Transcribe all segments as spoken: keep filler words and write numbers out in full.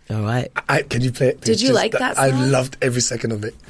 All right. I, can you play it? Did you Just like that song? I loved every second of it.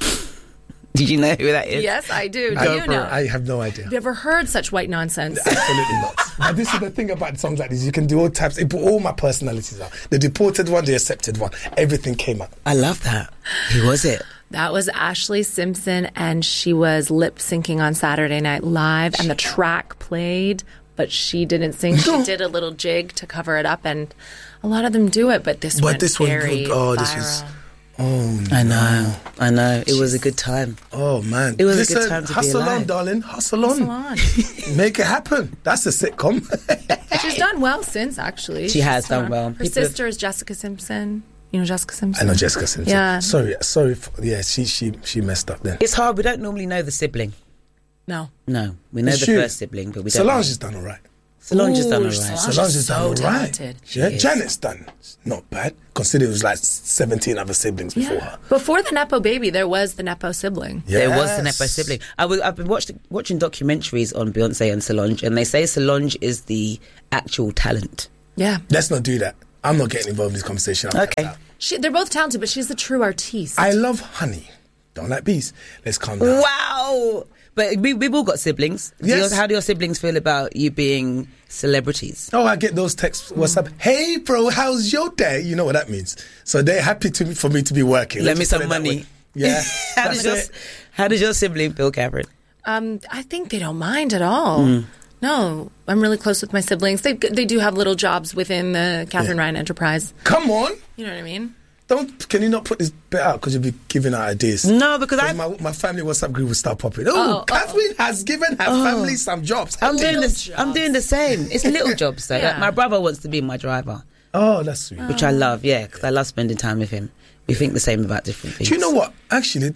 Did you know who that is? Yes, I do. Do I, you know? I have no idea. Have you ever heard such white nonsense? Absolutely not. But this is the thing about songs like this. You can do all types. It put all my personalities out. The deported one, the accepted one. Everything came out. I love that. Who was it? That was Ashley Simpson, and she was lip syncing on Saturday Night Live, and the track played, but she didn't sing. She did a little jig to cover it up, and a lot of them do it, but this But went this one, very oh, viral. this was. Oh, I know. I know. It was a good time. Oh, man. It was Listen, a good time to be hustle alive. on, darling. Hustle on. Hustle on. Make it happen. That's a sitcom. She's done well since, actually. She has She's done well. Her People sister is Jessica Simpson. You know Jessica I Simpson? know Jessica Simpson. Yeah. Sorry, sorry. For, yeah, she she she messed up then. It's hard. We don't normally know the sibling. No. No. We know It's the true. first sibling, but we don't Solange know. has done all right. Solange has done Ooh, all right. Solange Solange is has done so all right. talented. Yeah, is. Janet's done not bad. Considering it was like seventeen other siblings before Yeah. her. Before the Nepo baby, there was the Nepo sibling. There was the Yes. Nepo sibling. I was, I've been watched, watching documentaries on Beyonce and Solange, and they say Solange is the actual talent. Yeah. Let's not do that. I'm not getting involved in this conversation. I'll Okay. cut that. She, they're both talented, but she's the true artiste. I love honey. Don't like bees. Let's calm down. Wow! But we, we've all got siblings. Do Yes. your- how do your siblings feel about you being celebrities? Oh, I get those texts, WhatsApp. Hey, bro, how's your day? You know what that means. So they're happy to for me to be working. Lend Let's me just put some it that money. way. Yeah. how, That's does your, it. how does your sibling feel, Catherine? Um, I think they don't mind at all. Hmm. No, I'm really close with my siblings. They they do have little jobs within the Catherine Yeah. Ryan enterprise. Come on. You know what I mean? Don't. Can you not put this bit out because you'll be giving out ideas? No, because I... my, my family WhatsApp group will start popping. Oh, Oh, Catherine has given her family some jobs. I'm doing Little this. I'm jobs. doing the same. It's little jobs though. Yeah. Like, my brother wants to be my driver, Oh, that's sweet. which I love. Yeah, because I love spending time with him. We think the same about different things. Do you know what? Actually,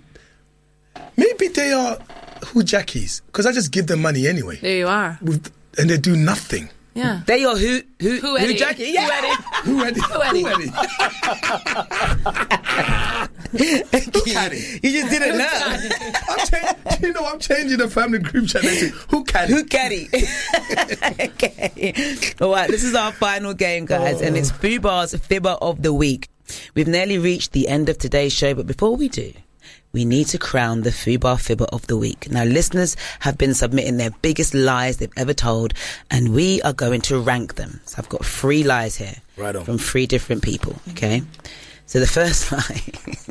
maybe they are who Jackie's because I just give them money anyway, There you are. with, and they do nothing. Yeah. They are who who Who Eddie? Jackie? Yeah. Who Eddie? Who Eddie? Who Eddie? Who Caddy? You just didn't know. I'm cha- you know, I'm changing the family group chat to who Caddy? Who Caddy? Okay. All right, this is our final game, guys, and it's Fubar's Fibber of the Week. We've nearly reached the end of today's show, but before we do, we need to crown the Fubar Fibber of the Week. Now, listeners have been submitting their biggest lies they've ever told, and we are going to rank them. So I've got three lies here Right on. from three different people, okay? So the first lie...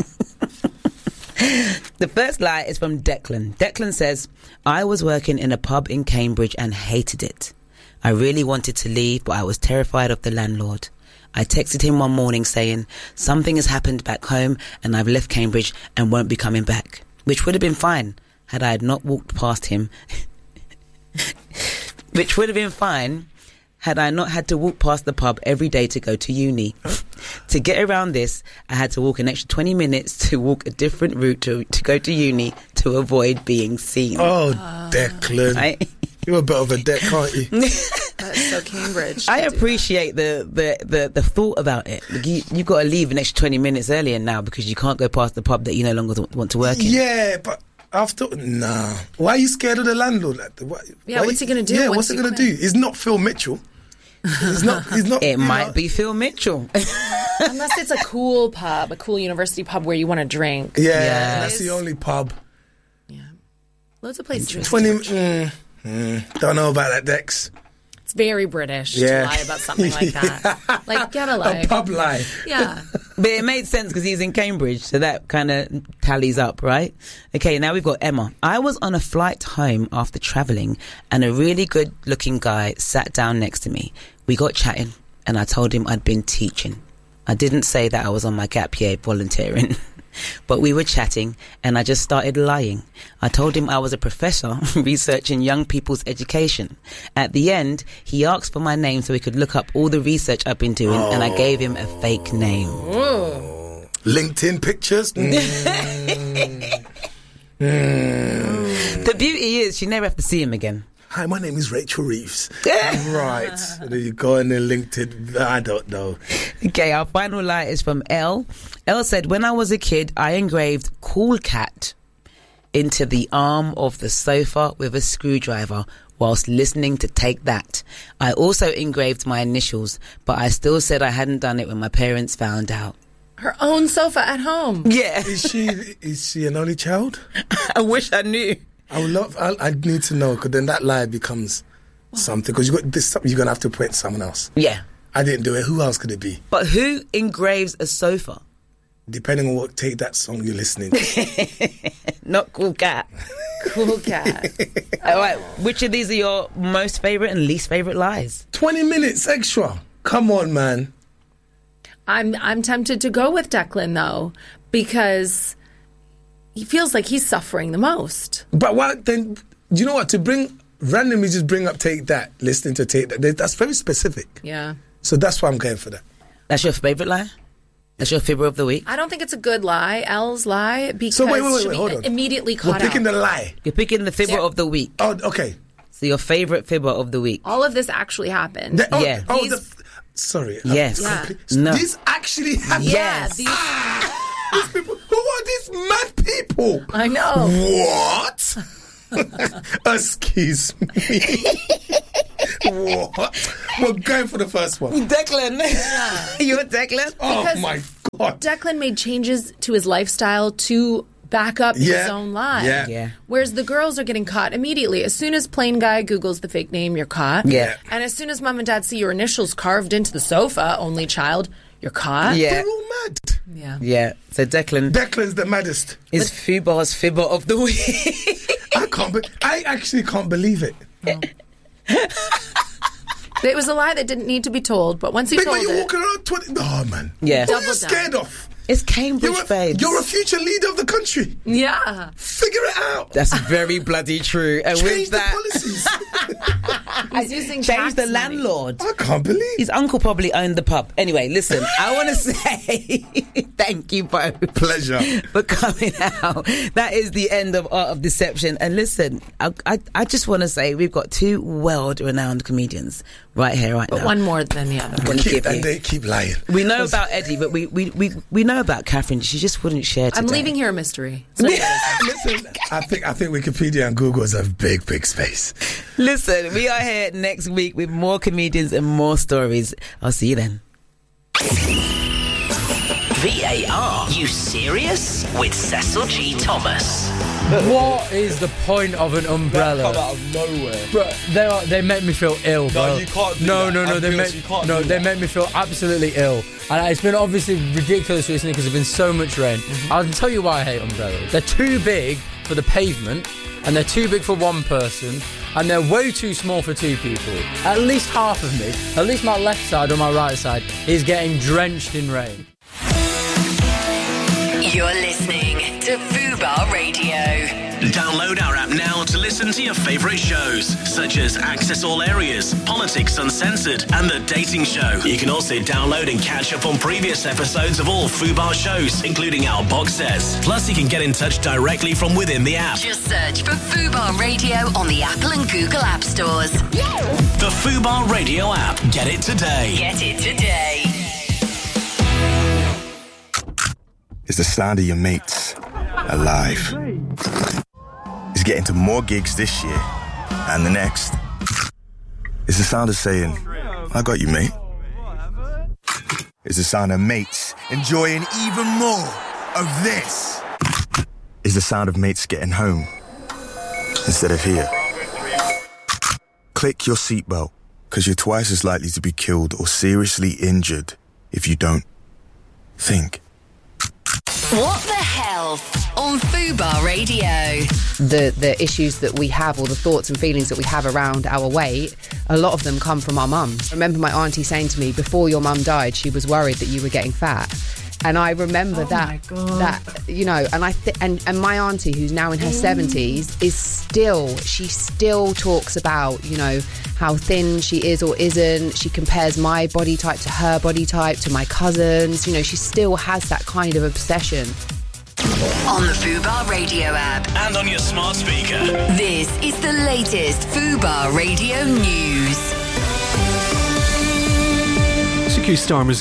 The first lie is from Declan. Declan says, I was working in a pub in Cambridge and hated it. I really wanted to leave, but I was terrified of the landlord. I texted him one morning saying, something has happened back home and I've left Cambridge and won't be coming back. Which would have been fine had I had not walked past him. Which would have been fine had I not had to walk past the pub every day to go to uni. To get around this, I had to walk an extra twenty minutes to walk a different route to, to go to uni to avoid being seen. Oh, Declan. I, You're a bit of a deck, can't you? That's so Cambridge. I appreciate the, the, the, the thought about it. Like you, you've got to leave an extra twenty minutes earlier now because you can't go past the pub that you no longer want to work in. Yeah, but after nah. Why are you scared of the landlord? Like, why, Yeah, why what's you- he gonna do Yeah, once what's he you gonna quit? do? He's not Phil Mitchell. He's not. He's not. It you might know. be Phil Mitchell. Unless it's a cool pub, a cool university pub where you want to drink. Yeah, Yes. that's the only pub. Yeah. Loads of places. Twenty. Mm, mm, don't know about that, Dex. It's very British Yeah. to lie about something like that. Like, get a A life. pub lie. Yeah. But it made sense because he's in Cambridge, so that kind of tallies up, right? Okay, now we've got Emma. I was on a flight home after travelling and a really good-looking guy sat down next to me. We got chatting and I told him I'd been teaching. I didn't say that I was on my gap year volunteering. But we were chatting and I just started lying. I told him I was a professor researching young people's education. At the end, he asked for my name so he could look up all the research I've been doing, and I gave him a fake name. LinkedIn pictures. Mm. Mm. The beauty is she never have to see him again. Hi, my name is Rachel Reeves. Right. So there you go on the LinkedIn. I don't know. Okay, our final lie is from Elle. Elle said, when I was a kid, I engraved Cool Cat into the arm of the sofa with a screwdriver whilst listening to Take That. I also engraved my initials, but I still said I hadn't done it when my parents found out. Her own sofa at home. Yeah. Is she is she an only child? I wish I knew. I would love. I, I need to know, because then that lie becomes something. Because you got this. You're gonna have to point someone else. Yeah. I didn't do it. Who else could it be? But who engraves a sofa? Depending on what take that song you're listening to. Not Cool Cat. Cool Cat. All right. Which of these are your most favourite and least favourite lies? Twenty minutes extra. Come on, man. I'm I'm tempted to go with Declan though, because he feels like he's suffering the most. But what then? You know what? To bring randomly just bring up take that, listening to take that. That's very specific. Yeah. So that's why I'm going for that. That's your favourite lie? That's your fibber of the week? I don't think it's a good lie, Elle's lie, because So wait, wait, wait, she'll wait, be hold on. immediately We're caught picking out. the lie. You're picking the fibber Yeah. of the week. Oh, okay. So your favourite fibber of the week. All of this actually happened. The- oh, Yeah. Oh, These- the, sorry. Yes. Yeah. No. This actually happened. yeah, Yes. these, These people. Who are these mad people? I know. What? Excuse me. What? We're going for the first one. Declan. You're Declan? Oh Because- my God. Declan made changes to his lifestyle to back up Yeah. his own lie. Yeah. Yeah. Whereas the girls are getting caught immediately. As soon as plain guy Googles the fake name, you're caught. Yeah. And as soon as mom and dad see your initials carved into the sofa, only child, you're caught. Yeah. They're all mad. Yeah. Yeah. So Declan Declan's the maddest. is Fubar's fibber of the week. I can't. Be- I actually can't believe it. It was a lie that didn't need to be told, but once he Big told man, you're it, walking around twenty. Oh man. Yeah. What are you Double scared down. of? It's Cambridge, You're a, babes. you're a future leader of the country. yeah. Figure it out. That's very bloody true. And Change with the that, policies. He's using change tax the money. landlord. I can't believe. His uncle probably owned the pub. Anyway, listen, I want to say thank you both. Pleasure. For coming out. That is the end of Art of Deception. And listen, I, I, I just want to say we've got two world-renowned comedians right here, right But now. one more than the other. I'm gonna Keep, give and you. they keep lying. We know about Eddie, but we, we, we, we know about Catherine. She just wouldn't share today. I'm leaving here a mystery. So Listen, I think I think Wikipedia and Google is a big, big space. Listen, we are here next week with more comedians and more stories. I'll see you then. V A R, you serious? With Cecil G. Thomas. What is the point of an umbrella? Come out of nowhere. Bro, they are, they make me feel ill, bro. you can't do no, that. no, no, I'm they guilty, make you can't no, do they that. make me feel absolutely ill. And it's been obviously ridiculous recently because there's been so much rain. Mm-hmm. I'll tell you why I hate umbrellas. They're too big for the pavement, and they're too big for one person, and they're way too small for two people. At least half of me, at least my left side or my right side, is getting drenched in rain. You're listening to Fubar Radio. Download our app now to listen to your favourite shows, such as Access All Areas, Politics Uncensored, and The Dating Show. You can also download and catch up on previous episodes of all Fubar shows, including our box sets. Plus, you can get in touch directly from within the app. Just search for Fubar Radio on the Apple and Google App Stores. The Fubar Radio app. Get it today. Get it today. Is the sound of your mates alive? Is getting to more gigs this year and the next? Is the sound of saying, I got you, mate? Is the sound of mates enjoying even more of this? Is the sound of mates getting home instead of here? Click your seatbelt, because you're twice as likely to be killed or seriously injured if you don't think. What the hell on Fubar Radio? The the issues that we have, or the thoughts and feelings that we have around our weight, a lot of them come from our mums. I remember my auntie saying to me, before your mum died, she was worried that you were getting fat. And I remember Oh that, my God. that you know, and I th- and and my auntie, who's now in her seventies, is still she still talks about, you know, how thin she is or isn't. She compares my body type to her body type, to my cousins. You know, she still has that kind of obsession. On the Fubar Radio app. And on your smart speaker. This is the latest Fubar Radio news. Sir Keir Starmer's government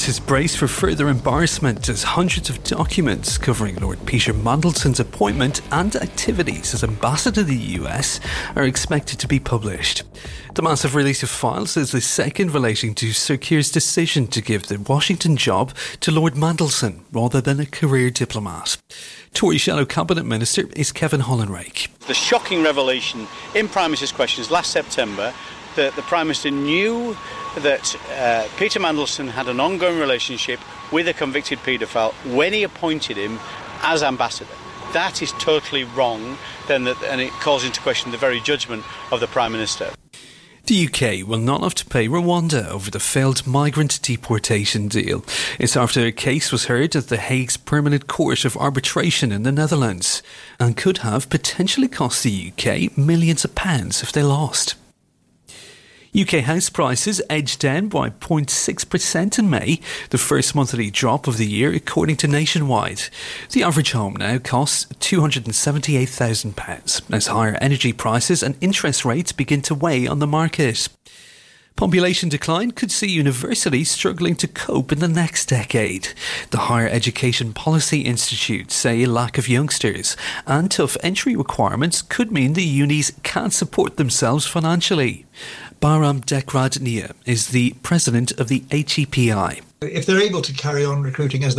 Court is braced for further embarrassment as hundreds of documents covering Lord Peter Mandelson's appointment and activities as ambassador to the U S are expected to be published. The massive release of files is the second relating to Sir Keir's decision to give the Washington job to Lord Mandelson rather than a career diplomat. Tory Shadow Cabinet Minister is Kevin Hollinrake. The shocking revelation in Prime Minister's questions last September that the Prime Minister knew that uh, Peter Mandelson had an ongoing relationship with a convicted paedophile when he appointed him as ambassador. That is totally wrong, then, that, and it calls into question the very judgment of the Prime Minister. The U K will not have to pay Rwanda over the failed migrant deportation deal. It's after a case was heard at The Hague's Permanent Court of Arbitration in the Netherlands and could have potentially cost the U K millions of pounds if they lost. U K house prices edged down by zero point six percent in May, the first monthly drop of the year according to Nationwide. The average home now costs two hundred seventy-eight thousand pounds as higher energy prices and interest rates begin to weigh on the market. Population decline could see universities struggling to cope in the next decade. The Higher Education Policy Institute say a lack of youngsters and tough entry requirements could mean the unis can't support themselves financially. Bahram Dekradnia is the president of the H E P I. If they're able to carry on recruiting as they